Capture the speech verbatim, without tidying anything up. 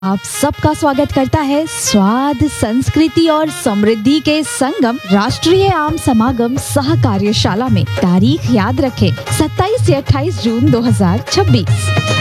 आप सबका स्वागत करता है स्वाद, संस्कृति और समृद्धि के संगम राष्ट्रीय आम समागम सह कार्यशाला में। तारीख याद रखें, सत्ताईस से अट्ठाईस जून दो हज़ार छब्बीस।